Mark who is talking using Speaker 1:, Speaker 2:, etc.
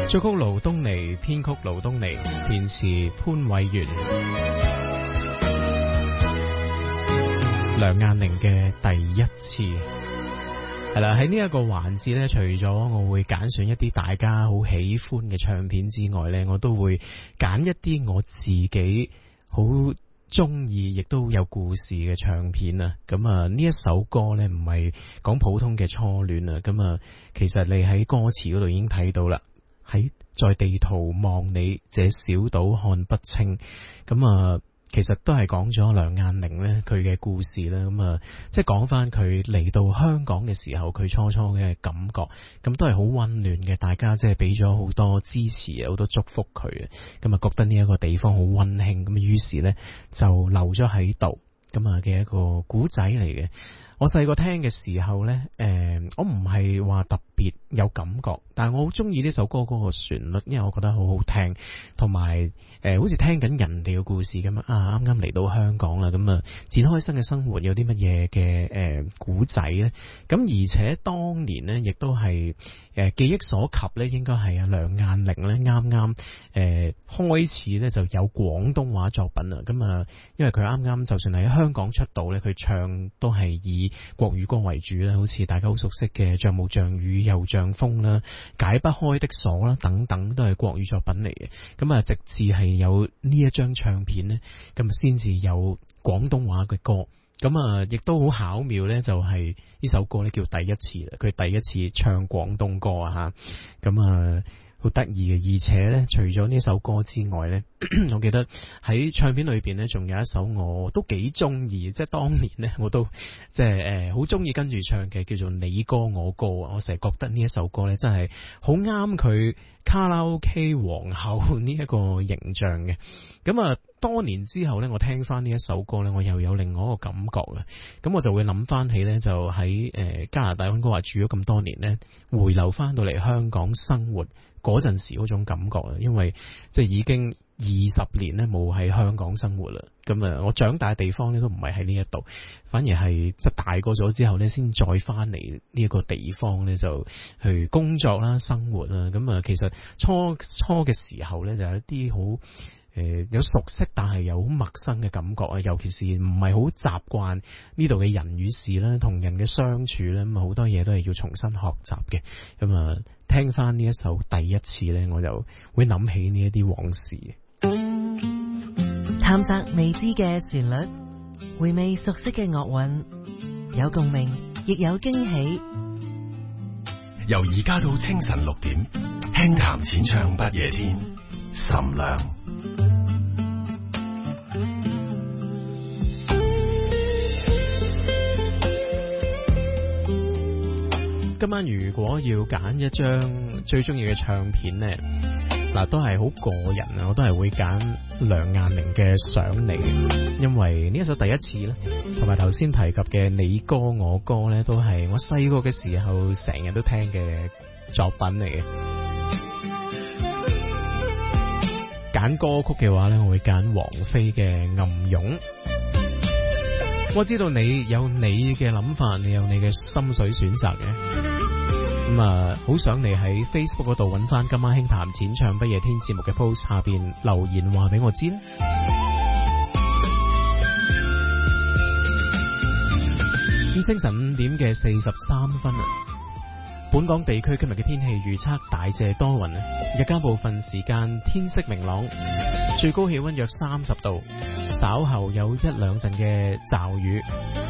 Speaker 1: 作曲盧東尼，編曲盧東尼，填詞潘偉源。梁雁寧嘅第一次係啦，喺呢一個環節咧，除咗我會揀選一啲大家好喜歡嘅唱片之外咧，我都會揀一啲我自己好中意亦都有故事嘅唱片啊。咁啊，呢一首歌咧唔係講普通嘅初戀啊，咁啊，其實你喺歌詞嗰度已經睇到啦。喺在地圖望你這小島看不清，咁啊，其實都係講咗梁雁寧咧佢嘅故事啦。咁啊，即係講翻佢嚟到香港嘅時候，佢初初嘅感覺，咁都係好溫暖嘅。大家即係俾咗好多支持，好多祝福佢啊。咁啊，覺得呢一個地方好溫馨，咁於是咧就留咗喺度，咁啊嘅一個古仔嚟嘅。我細個聽嘅時候呢，我唔係話特別有感覺，但係我好中意呢首歌嗰個旋律，因為我覺得好好聽，同埋好似聽緊人哋嘅故事咁啊！啱啱嚟到香港啦，咁啊展開新嘅生活，有啲乜嘢嘅古仔呢？咁而且當年呢，亦都係記憶所及呢，應該係梁雁寧呢啱啱開始呢就有廣東話作品啦。咁啊，因為佢啱啱就算喺香港出道呢，佢唱都係以國語歌為主啦，好似大家好熟悉嘅像霧像雨又像風啦，解不開的鎖啦等等，都係國語作品嚟嘅。咁啊，直至係有呢一張唱片呢，咁啊先至有廣東話嘅歌。咁啊，亦都好巧妙呢，就係呢首歌呢叫第一次啦，佢第一次唱廣東歌啊吓，咁啊。好得意嘅，而且咧，除咗呢首歌之外咧，我記得喺唱片裏邊咧，仲有一首我都幾中意，即係當年咧，我都即係好中意跟住唱嘅，叫做你歌我歌啊！我成日覺得呢一首歌咧，真係好啱佢卡拉 OK 皇后呢一個形象嘅。咁啊，多年之後咧，我聽翻呢一首歌咧，我又有另外一個感覺啦。咁我就會諗翻起咧，就喺加拿大溫哥華住咗咁多年咧，回流翻到嚟香港生活嗰陣時嗰種感覺啦，因為即係已經20年咧冇喺香港生活啦。咁啊，我長大嘅地方咧都唔係喺呢一度，反而係即係大個咗之後咧，先再翻嚟呢一個地方咧，就去工作啦、生活啦。咁啊，其實初嘅時候咧，就有一啲好有熟悉但係又好陌生嘅感覺啊，尤其是唔係好習慣呢度嘅人與事啦，同人嘅相處咧，咁啊好多嘢都係要重新學習嘅。咁啊，聽翻呢一首第一次咧，我就會諗起呢一啲往事。
Speaker 2: 探索未知嘅旋律，回味熟悉嘅樂韻，有共鳴，亦有驚喜。
Speaker 3: 由而家到清晨6點，輕談淺唱不夜天，岑亮。
Speaker 1: 今晚如果要揀一張最中意嘅唱片呢，嗱都係好個人啊，我都係會揀梁雁寧嘅想你，因為呢一首第一次咧，同埋頭先提及嘅你歌我歌呢，都係我細個嘅時候成日都聽嘅作品嚟嘅。揀歌曲嘅話呢，我會揀王菲嘅暗湧。我知道你有你嘅諗法，你有你嘅心水選擇嘅。咁啊，好想你喺 Facebook 嗰度揾翻今晚輕談淺唱不夜天節目嘅 post 下邊留言話俾我知咧。咁清晨5點嘅43分啊，本港地區今日嘅天氣預測大致多雲啊，日間部分時間天色明朗，最高氣溫約30度，稍後有1-2陣嘅驟雨。